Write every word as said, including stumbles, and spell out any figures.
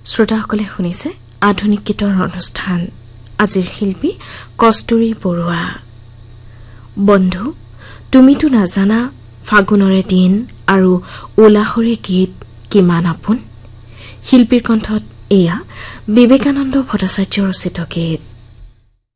শ্ৰোতাসকলে শুনিছে আধুনিক গীতৰ অনুষ্ঠান আজিৰ শিল্পী কস্তুৰী বৰুৱা বন্ধু তুমিতো নাজানা ফাগুনৰে দিন আৰু উলাহৰে গীত কিমান আপোন শিল্পীৰ কণ্ঠত এয়া বিবেকানন্দ ভট্টাচাৰ্য ৰচিত গীত